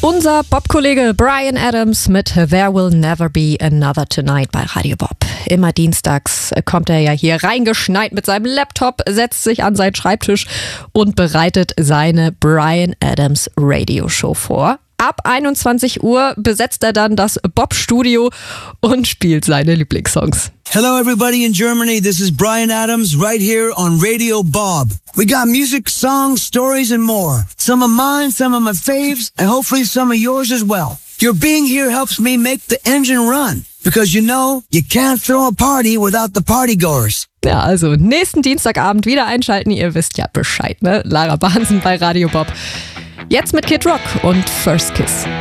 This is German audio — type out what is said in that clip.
Unser Bob-Kollege Bryan Adams mit There Will Never Be Another Tonight bei Radio Bob. Immer dienstags kommt er ja hier reingeschneit mit seinem Laptop, setzt sich an seinen Schreibtisch und bereitet seine Bryan Adams Radio Show vor. Ab 21 Uhr besetzt er dann das Bob-Studio und spielt seine Lieblingssongs. Hello everybody in Germany, this is Bryan Adams right here on Radio Bob. We got music, songs, stories and more. Some of mine, some of my faves, and hopefully some of yours as well. Your being here helps me make the engine run. Because you know, you can't throw a party without the partygoers. Ja, also nächsten Dienstagabend wieder einschalten, ihr wisst ja Bescheid, ne? Lara Bahnsen bei Radio Bob. Jetzt mit Kid Rock und First Kiss.